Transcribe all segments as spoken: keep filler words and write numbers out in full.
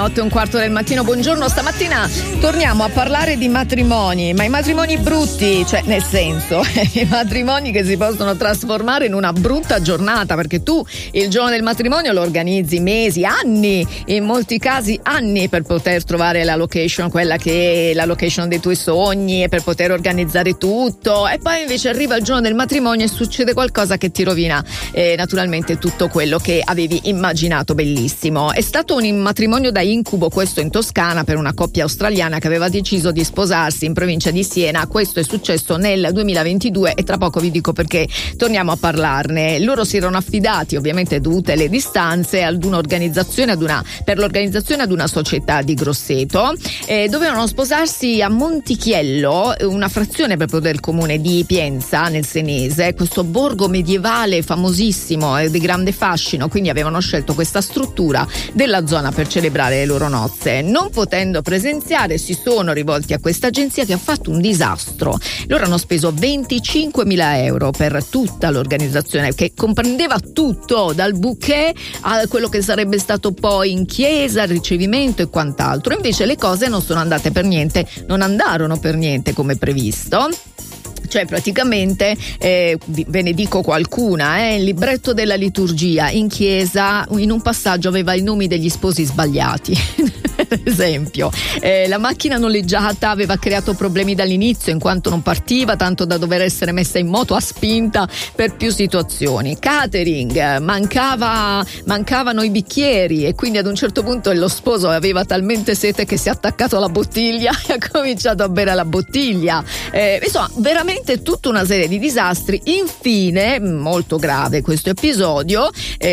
otto e un quarto del mattino, buongiorno. Stamattina torniamo a parlare di matrimoni, ma i matrimoni brutti, cioè nel senso i matrimoni che si possono trasformare in una brutta giornata, perché tu il giorno del matrimonio lo organizzi mesi, anni, in molti casi anni, per poter trovare la location, quella che è la location dei tuoi sogni, e per poter organizzare tutto, e poi invece arriva il giorno del matrimonio e succede qualcosa che ti rovina eh, naturalmente tutto quello che avevi immaginato. Bellissimo. È stato un matrimonio da incubo questo in Toscana per una coppia australiana che aveva deciso di sposarsi in provincia di Siena. Questo è successo nel duemilaventidue e tra poco vi dico perché torniamo a parlarne. Loro si erano affidati, ovviamente dovute le distanze, ad un'organizzazione, ad una, per l'organizzazione ad una società di Grosseto. Eh, dovevano sposarsi a Montichiello, una frazione proprio del comune di Pienza nel Senese, questo borgo medievale famosissimo e di grande fascino, quindi avevano scelto questa struttura della zona per celebrare le loro nozze. Non potendo presenziare, si sono rivolti a questa agenzia che ha fatto un disastro. Loro hanno speso venticinquemila euro per tutta l'organizzazione, che comprendeva tutto, dal bouquet a quello che sarebbe stato poi in chiesa, il ricevimento e quant'altro. Invece le cose non sono andate per niente, non andarono per niente come previsto. Cioè praticamente, eh, ve ne dico qualcuna, eh, il libretto della liturgia in chiesa in un passaggio aveva i nomi degli sposi sbagliati. Per esempio, eh, la macchina noleggiata aveva creato problemi dall'inizio in quanto non partiva, tanto da dover essere messa in moto a spinta per più situazioni. Catering, mancava, mancavano i bicchieri e quindi ad un certo punto lo sposo aveva talmente sete che si è attaccato alla bottiglia e ha cominciato a bere la bottiglia. Eh, insomma, veramente tutta una serie di disastri. Infine, molto grave questo episodio,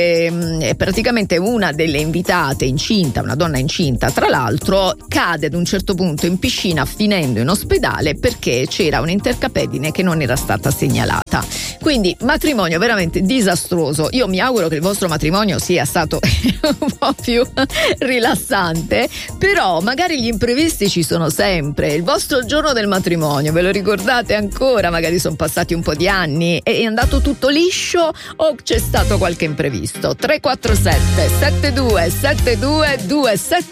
eh, praticamente una delle invitate incinta, una donna incinta tra l'altro, cade ad un certo punto in piscina finendo in ospedale perché c'era un'intercapedine che non era stata segnalata. Quindi matrimonio veramente disastroso. Io mi auguro che il vostro matrimonio sia stato un po' più rilassante, però magari gli imprevisti ci sono sempre. Il vostro giorno del matrimonio, ve lo ricordate ancora? Magari sono passati un po' di anni, è andato tutto liscio o c'è stato qualche imprevisto? tre quattro sette sette due sette due due sette